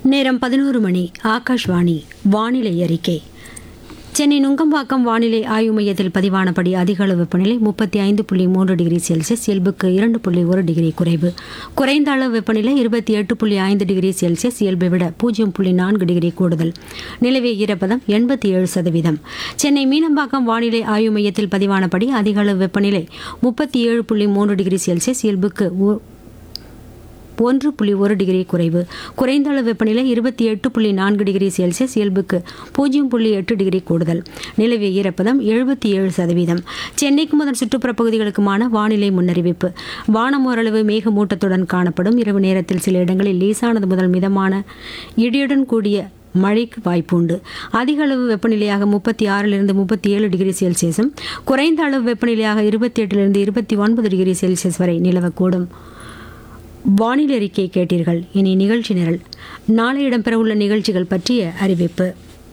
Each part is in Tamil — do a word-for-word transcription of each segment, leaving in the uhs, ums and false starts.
நேரம் பதினோரு மணி. ஆகாஷ்வாணி வானிலை அறிக்கை. சென்னை நுங்கம்பாக்கம் வானிலை ஆய்வு மையத்தில் பதிவானபடி அதிக அளவு வெப்பநிலை முப்பத்தி ஐந்து புள்ளி மூன்று டிகிரி செல்சியஸ், இயல்புக்கு இரண்டு புள்ளி ஒரு டிகிரி குறைவு. குறைந்த அளவு வெப்பநிலை இருபத்தி எட்டு புள்ளி ஐந்து டிகிரி செல்சியஸ், இயல்பை விட பூஜ்ஜியம் புள்ளி நான்கு டிகிரி கூடுதல். நிலவிய ஈரப்பதம் எண்பத்தி ஏழு சதவீதம். சென்னை மீனம்பாக்கம் வானிலை ஆய்வு மையத்தில் பதிவானபடி அதிக அளவு வெப்பநிலை முப்பத்தி ஏழு புள்ளி மூன்று டிகிரி செல்சியஸ், இயல்புக்கு ஒன்று புள்ளி ஒரு டிகிரி குறைவு. குறைந்த அளவு வெப்பநிலை இருபத்தி எட்டு புள்ளி நான்கு டிகிரி செல்சியஸ், இயல்புக்கு பூஜ்ஜியம் புள்ளி எட்டு டிகிரி கூடுதல். நிலவிய ஈரப்பதம் எழுபத்தி ஏழு சதவீதம். சென்னைக்கு முதல் சுற்றுப்புற பகுதிகளுக்குமான வானிலை முன்னறிவிப்பு. வானம் ஓரளவு மேகமூட்டத்துடன் காணப்படும். இரவு நேரத்தில் சில இடங்களில் லேசானது முதல் மிதமான இடியுடன் கூடிய மழைக்கு வாய்ப்புண்டு. அதிக அளவு வெப்பநிலையாக முப்பத்தி ஆறிலிருந்து முப்பத்தி ஏழு டிகிரி செல்சியஸும், குறைந்த அளவு வெப்பநிலையாக இருபத்தி எட்டிலிருந்து இருபத்தி ஒன்பது டிகிரி செல்சியஸ் வரை நிலவக்கூடும். வானிலை அறிக்கை கேட்டீர்கள். இனி நிகழ்ச்சி நிரல். நாளை இடம்பெறவுள்ள நிகழ்ச்சிகள் பற்றிய அறிவிப்பு.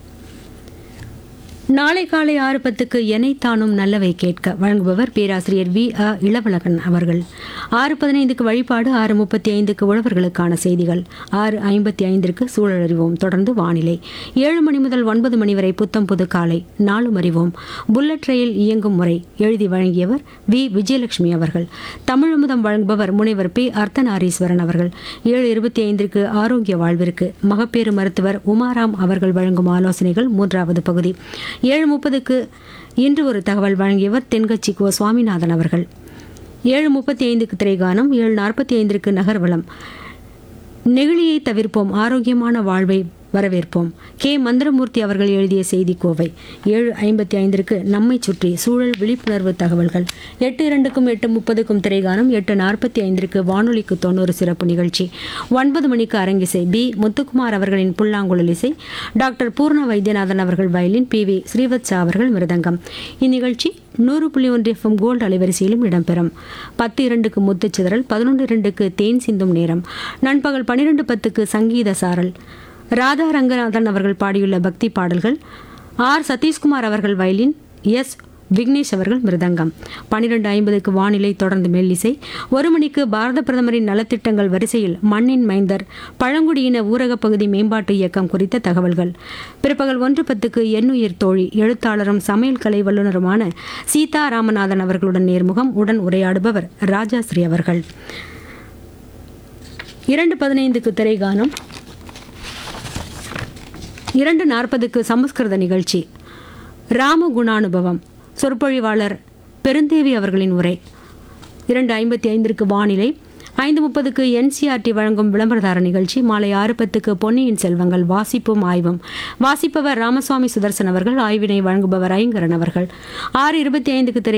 நாளை காலை ஆறு பத்துக்கு எனைத்தானும் நல்லவை கேட்க வழங்குபவர் பேராசிரியர் வி அ இளவழகன் அவர்கள். ஆறு பதினைந்துக்கு வழிபாடு. ஆறு முப்பத்தி ஐந்துக்கு உழவர்களுக்கான செய்திகள். ஆறு ஐம்பத்தி ஐந்திற்கு சூழல் அறிவோம். தொடர்ந்து வானிலை. ஏழு மணி முதல் ஒன்பது மணி வரை புத்தம் புது காலை நாளும் அறிவோம். புல்லட் ரயில் இயங்கும் முறை எழுதி வழங்கியவர் வி விஜயலட்சுமி அவர்கள். தமிழமுதம் வழங்குபவர் முனைவர் பி அர்த்தநாரீஸ்வரன் அவர்கள். ஏழு இருபத்தி ஐந்திற்கு ஆரோக்கிய வாழ்விற்கு மகப்பேறு மருத்துவர் உமாராம் அவர்கள் வழங்கும் ஆலோசனைகள் மூன்றாவது பகுதி. ஏழு முப்பதுக்கு இன்று ஒரு தகவல் வழங்கியவர் தென்கட்சி கோ சுவாமிநாதன் அவர்கள். ஏழு முப்பத்தி ஐந்துக்கு திரைகானம். ஏழு நாற்பத்தி ஐந்திற்கு நகர்வலம். நெகிழியை தவிர்ப்போம், ஆரோக்கியமான வாழ்வை வரவேற்போம். கே மந்திரமூர்த்தி அவர்கள் எழுதிய செய்தி கோவை. ஏழு ஐம்பத்தி ஐந்திற்கு நம்மை சுற்றி சூழல் விழிப்புணர்வு தகவல்கள். எட்டு இரண்டுக்கும் எட்டு முப்பதுக்கும் திரைகானம். எட்டு நாற்பத்தி ஐந்திற்கு வானொலிக்கு தொண்ணூறு சிறப்பு நிகழ்ச்சி. ஒன்பது மணிக்கு அரங்கிசை. பி முத்துக்குமார் அவர்களின் புல்லாங்குழல் இசை, டாக்டர் பூர்ண வைத்தியநாதன் அவர்கள் வயலின், பி வி ஸ்ரீவத்சா அவர்கள் மிருதங்கம். இந்நிகழ்ச்சி நூறு புள்ளி ஒன்று எஃப்எம் கோல்டு அலைவரிசையிலும் இடம்பெறும். பத்து இரண்டுக்கு முத்துச்சிதறல். பதினொன்று இரண்டுக்கு தேன் சிந்தும் நேரம். நண்பகல் பன்னிரெண்டு பத்துக்கு சங்கீத சாரல். ராதா ரங்கநாதன் அவர்கள் பாடியுள்ள பக்தி பாடல்கள். ஆர் சதீஷ்குமார் அவர்கள் வயலின், எஸ் விக்னேஷ் அவர்கள் மிருதங்கம். பன்னிரெண்டு ஐம்பதுக்கு வானிலை. தொடர்ந்து மெல்லிசை. ஒரு மணிக்கு பாரத பிரதமரின் நலத்திட்டங்கள் வரிசையில் மண்ணின் மைந்தர் பழங்குடியின ஊரகப் பகுதி மேம்பாட்டு இயக்கம் குறித்த தகவல்கள். பிற்பகல் ஒன்று பத்துக்கு எண்ணுயிர் தோழி எழுத்தாளரும் சமையல் கலை வல்லுநருமான சீதா ராமநாதன் அவர்களுடன் நேர்முகம். உடன் உரையாடுபவர் ராஜாஸ்ரீ அவர்கள். இரண்டு பதினைந்துக்கு திரைகானம். இரண்டு நாற்பதுக்கு சமஸ்கிருத நிகழ்ச்சி. ராமகுணானுபவம். சொற்பொழிவாளர் பெருந்தேவி அவர்களின் உரை. இரண்டு ஐம்பத்தி ஐந்திற்கு வானிலை. ஐந்து முப்பதுக்கு என்சிஆர்டி வழங்கும் விளம்பரதார நிகழ்ச்சி. மாலை ஆறு பத்துக்கு பொன்னியின் செல்வங்கள் வாசிப்பும் ஆய்வும். வாசிப்பவர் ராமசுவாமி சுதர்சன் அவர்கள். ஆய்வினை வழங்குபவர் ஐங்கரன் அவர்கள். ஆறு இருபத்தி ஐந்துக்கு திரை